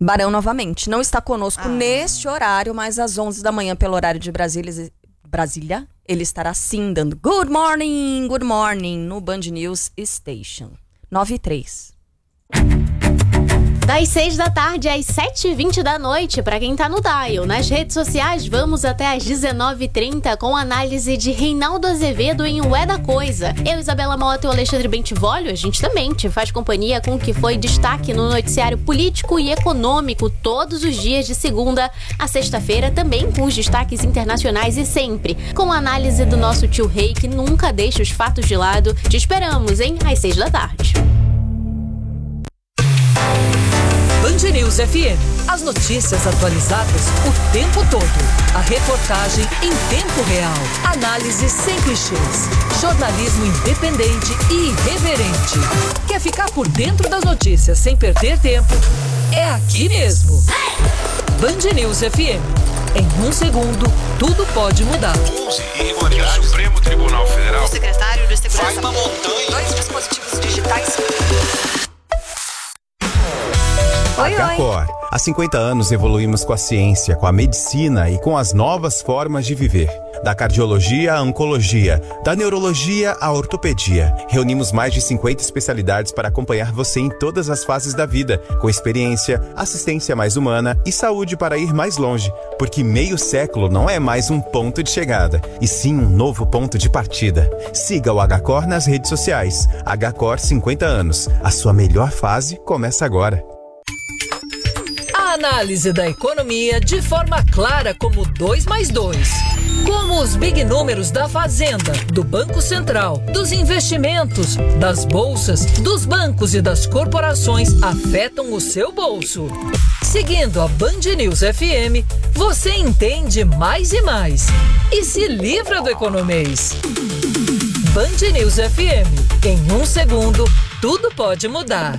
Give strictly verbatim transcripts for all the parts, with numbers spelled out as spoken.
Barão novamente. Não está conosco Ah. neste horário, mas às onze da manhã, pelo horário de Brasília, Brasília, ele estará sim dando Good Morning, Good Morning no Band News Station. nove e três. Das seis da tarde às sete e vinte da noite, para quem tá no dial. Nas redes sociais, vamos até às dezenove e trinta com análise de Reinaldo Azevedo em O É da Coisa. Eu, Isabela Mota e o Alexandre Bentivolio, a gente também te faz companhia com o que foi destaque no noticiário político e econômico todos os dias de segunda a sexta-feira, também com os destaques internacionais e sempre com a análise do nosso tio Rei, que nunca deixa os fatos de lado. Te esperamos, hein? Às seis da tarde. Band News F M. As notícias atualizadas o tempo todo. A reportagem em tempo real. Análise sem clichês. Jornalismo independente e irreverente. Quer ficar por dentro das notícias sem perder tempo? É aqui mesmo. Band News F M. Em um segundo, tudo pode mudar. onze irregularidades. O Supremo Tribunal Federal. O secretário de Segurança. Faz uma montanha. Dois dispositivos digitais. Oi, A Gacor. Há cinquenta anos evoluímos com a ciência, com a medicina e com as novas formas de viver. Da cardiologia à oncologia, da neurologia à ortopedia. Reunimos mais de cinquenta especialidades para acompanhar você em todas as fases da vida, com experiência, assistência mais humana e saúde para ir mais longe. Porque meio século não é mais um ponto de chegada, e sim um novo ponto de partida. Siga o Agacor nas redes sociais. Agacor cinquenta anos. A sua melhor fase começa agora. A análise da economia de forma clara como dois mais dois. Como os big números da Fazenda, do Banco Central, dos investimentos, das bolsas, dos bancos e das corporações afetam o seu bolso. Seguindo a Band News F M, você entende mais e mais. E se livra do economês. Band News F M. Em um segundo, tudo pode mudar.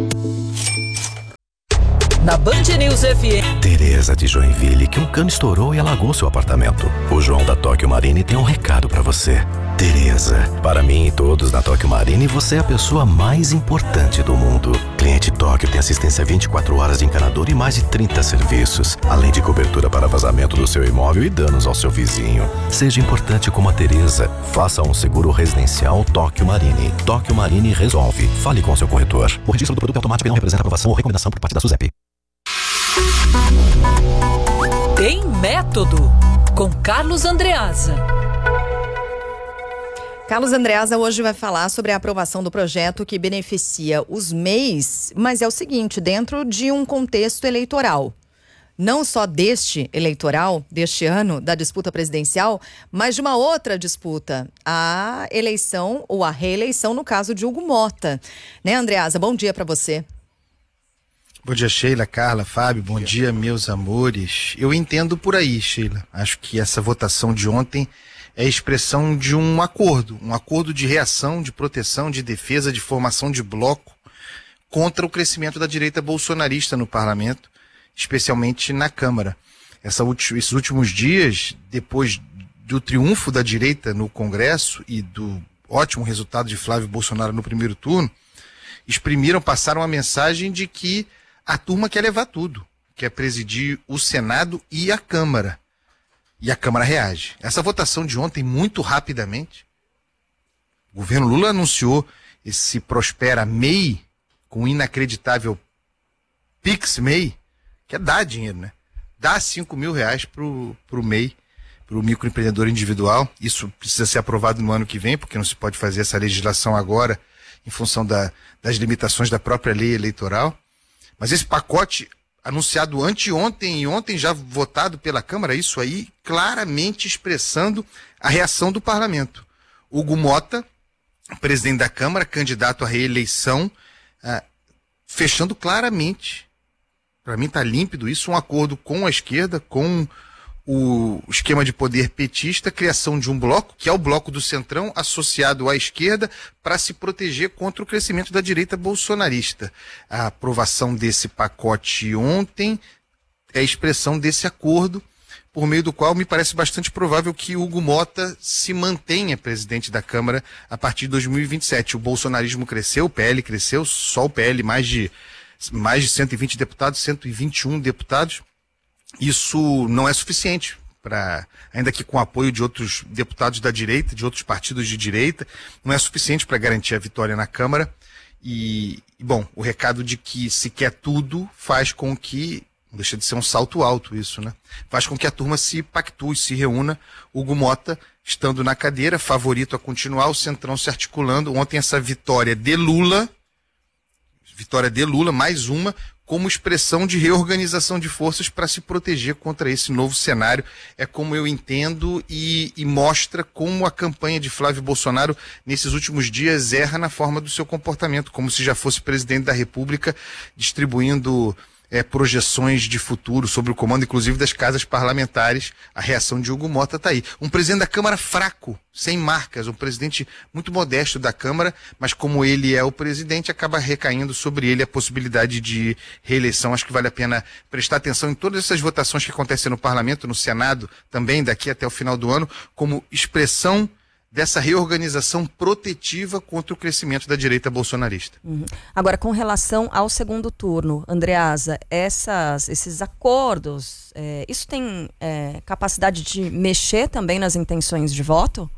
Na Band News F M. Tereza de Joinville, que um cano estourou e alagou seu apartamento. O João da Tóquio Marine tem um recado pra você. Tereza, para mim e todos na Tóquio Marine, você é a pessoa mais importante do mundo. Cliente Tóquio tem assistência vinte e quatro horas de encanador e mais de trinta serviços, além de cobertura para vazamento do seu imóvel e danos ao seu vizinho. Seja importante como a Tereza. Faça um seguro residencial Tóquio Marine. Tóquio Marine resolve. Fale com seu corretor. O registro do produto é automático e não representa aprovação ou recomendação por parte da SUSEP. Tem Método, com Carlos Andreasa. Carlos Andreasa hoje vai falar sobre a aprovação do projeto que beneficia os M E Is, mas é o seguinte, dentro de um contexto eleitoral. Não só deste eleitoral, deste ano, da disputa presidencial, mas de uma outra disputa, a eleição ou a reeleição, no caso de Hugo Mota. Né, Andreasa? Bom dia para você. Bom dia, Sheila, Carla, Fábio, bom dia, meus amores. Eu entendo por aí, Sheila. Acho que essa votação de ontem é a expressão de um acordo, um acordo de reação, de proteção, de defesa, de formação de bloco contra o crescimento da direita bolsonarista no parlamento, especialmente na Câmara. Essa, esses últimos dias, depois do triunfo da direita no Congresso e do ótimo resultado de Flávio Bolsonaro no primeiro turno, exprimiram, passaram a mensagem de que a turma quer levar tudo, quer presidir o Senado e a Câmara. E a Câmara reage. Essa votação de ontem, muito rapidamente, o governo Lula anunciou esse Prospera M E I, com inacreditável Pix M E I, que é dar dinheiro, né? Dá cinco mil reais pro, pro M E I, pro microempreendedor individual. Isso precisa ser aprovado no ano que vem, porque não se pode fazer essa legislação agora, em função da, das limitações da própria lei eleitoral. Mas esse pacote anunciado anteontem e ontem já votado pela Câmara, isso aí claramente expressando a reação do parlamento. Hugo Mota, presidente da Câmara, candidato à reeleição, ah, fechando claramente, para mim está límpido isso, um acordo com a esquerda, com o esquema de poder petista, criação de um bloco, que é o bloco do Centrão, associado à esquerda, para se proteger contra o crescimento da direita bolsonarista. A aprovação desse pacote ontem é a expressão desse acordo, por meio do qual me parece bastante provável que Hugo Mota se mantenha presidente da Câmara a partir de dois mil e vinte e sete. O bolsonarismo cresceu, o P L cresceu, só o P L mais de mais de cento e vinte deputados, cento e vinte e um deputados. Isso não é suficiente para, ainda que com apoio de outros deputados da direita, de outros partidos de direita, não é suficiente para garantir a vitória na Câmara. E, bom, o recado de que se quer tudo faz com que, não deixa de ser um salto alto isso, né? Faz com que a turma se pactue, se reúna. Hugo Mota, estando na cadeira, favorito a continuar, o Centrão se articulando. Ontem essa vitória de Lula, vitória de Lula, mais uma, como expressão de reorganização de forças para se proteger contra esse novo cenário. É como eu entendo e, e mostra como a campanha de Flávio Bolsonaro nesses últimos dias erra na forma do seu comportamento, como se já fosse presidente da República, distribuindo é, projeções de futuro sobre o comando, inclusive, das casas parlamentares. A reação de Hugo Mota está aí. Um presidente da Câmara fraco, sem marcas, um presidente muito modesto da Câmara, mas como ele é o presidente, acaba recaindo sobre ele a possibilidade de reeleição. Acho que vale a pena prestar atenção em todas essas votações que acontecem no Parlamento, no Senado, também daqui até o final do ano, como expressão dessa reorganização protetiva contra o crescimento da direita bolsonarista. Uhum. Agora, com relação ao segundo turno, Andreasa, essas, esses acordos, é, isso tem é, capacidade de mexer também nas intenções de voto?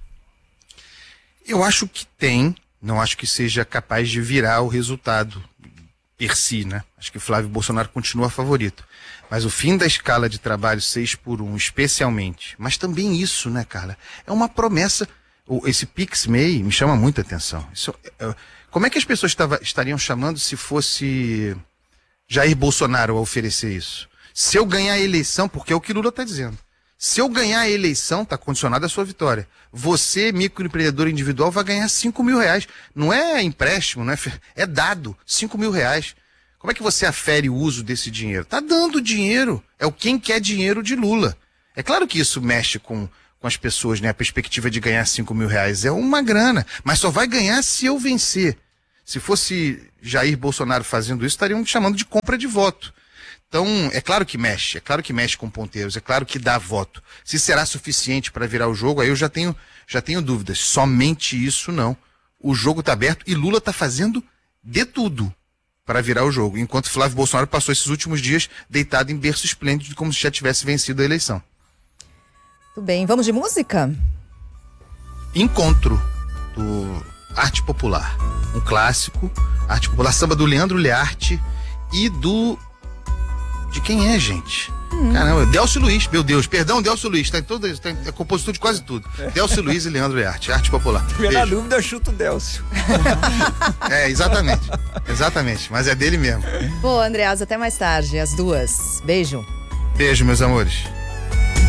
Eu acho que tem, não acho que seja capaz de virar o resultado per si, né? Acho que Flávio Bolsonaro continua favorito. Mas o fim da escala de trabalho seis por um, especialmente, mas também isso, né, Carla? É uma promessa. Esse PixMEI me chama muita atenção. Isso, como é que as pessoas tava, estariam chamando se fosse Jair Bolsonaro a oferecer isso? Se eu ganhar a eleição, porque é o que Lula está dizendo. Se eu ganhar a eleição, está condicionada a sua vitória. Você, microempreendedor individual, vai ganhar cinco mil reais. Não é empréstimo, não é, é dado, cinco mil reais. Como é que você afere o uso desse dinheiro? Está dando dinheiro. É o quem quer dinheiro de Lula. É claro que isso mexe com, com as pessoas, né? A perspectiva de ganhar cinco mil reais é uma grana, mas só vai ganhar se eu vencer. Se fosse Jair Bolsonaro fazendo isso, estariam me chamando de compra de voto. Então, é claro que mexe, é claro que mexe com ponteiros, é claro que dá voto. Se será suficiente para virar o jogo, aí eu já tenho, já tenho dúvidas. Somente isso não. O jogo está aberto e Lula está fazendo de tudo para virar o jogo, enquanto Flávio Bolsonaro passou esses últimos dias deitado em berço esplêndido, como se já tivesse vencido a eleição. Tudo bem, vamos de música? Encontro do Arte Popular, um clássico, Arte Popular, samba do Leandro Learte e do... de quem é, gente? Hum. Caramba, Delcio Luiz, meu Deus, perdão, Delcio Luiz, tá em todo, tá em, é compositor de quase tudo. É. Delcio Luiz e Leandro Learte, Arte Popular. Na dúvida, eu chuto o Delcio. É, exatamente, exatamente, mas é dele mesmo. Boa, Andreasa, até mais tarde, às duas. Beijo. Beijo, meus amores.